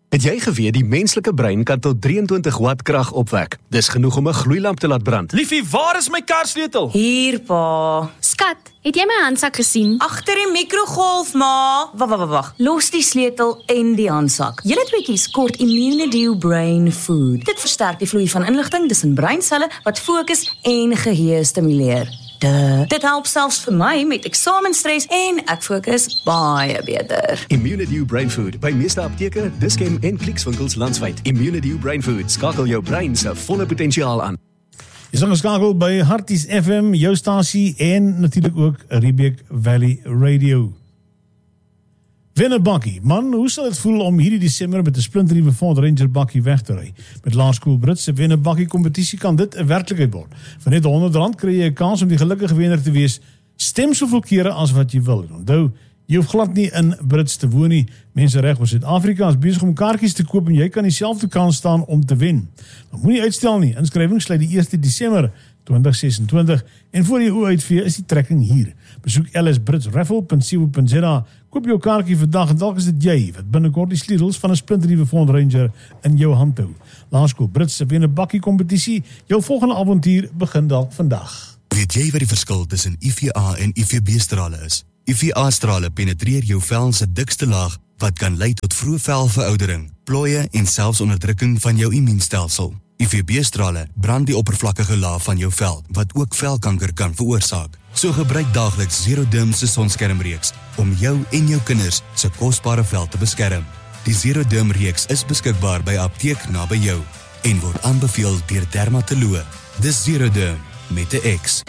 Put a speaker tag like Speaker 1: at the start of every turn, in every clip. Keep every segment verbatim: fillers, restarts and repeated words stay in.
Speaker 1: Het jy geweet die menslike brein kan tot drieëntwintig watt krag opwek? Dis genoeg om 'n gloeilamp te laat brand.
Speaker 2: Liefie, waar is my karsleutel?
Speaker 3: Hier, pa.
Speaker 4: Skat, het jy my handsak gesien?
Speaker 3: Agter die mikrogolf, ma. Wag, wag, wag. Los die sleutel en die handsak. Julle tweeetjies kort Immunedio Brain Food. Dit versterk die vloei van inligting tussen breinselle wat fokus en geheue stimuleer. Duh. Dit help selfs vir my met eksamenstres en ek fokus baie beter.
Speaker 1: Immunedio Brain Food by meeste apteke, Dischem en Clicks-winkels landwyd. Immunedio Brain Food skakel jou brein se volle potensiaal aan.
Speaker 5: Jy is ingeskakel by Harties F M, jou stasie en natuurlijk ook Riebeek Valley Radio. Wen 'n bakkie. Man, hoe sal het voel om hierdie Desember met 'n splinternuwe Ford Ranger bakkie weg te ry? Met Laerskool Brits se wen 'n bakkie kompetisie kan dit 'n werklikheid word. Vir net honderd rand kry jy 'n kans om die gelukkige wenner te wees. Stem soveel kere as wat jy wil. Onthou, jy hoef glad nie in Brits te woon nie. Mensenreg oor Suid-Afrika is besig om kaartjies te koop en jy kan dieselfde kans staan om te wen. Dan moenie uitstel nie. Inskrywing sluit die eerste Desember twintig sesentwintig en voor jy oë uitvee is die trekking hier. Besoek l s brits raffle punt co punt z a, koop jou kaartjie vandag en dalk is dit jy wat binnekort die sleutels van 'n splinternuwe Ford Ranger in jou hand hou. Laerskool Brits se wen 'n bakkie kompetisie. Jou volgende avontuur begin dalk vandag.
Speaker 6: Weet jy wat die verskil tussen U V A en U V B-strale is? U V A-strale penetreer jou vel se dikste laag wat kan lei tot vroeë velveroudering, plooie en selfs onderdrukking van jou immuunstelsel. U V B-strale brand die oppervlakkige laag van jou vel wat ook velkanker kan veroorsaak. So gebruik daagliks Zeroderm se sonskermreeks om jou en jou kinders se kosbare vel te beskerm. Die Zeroderm reeks is beskikbaar by apteek naby jou en word aanbeveel deur dermatoloë. Dis Zeroderm met 'n X.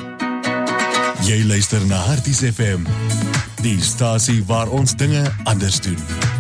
Speaker 6: Jy luister na Harties F M, die stasie waar ons dinge anders doen.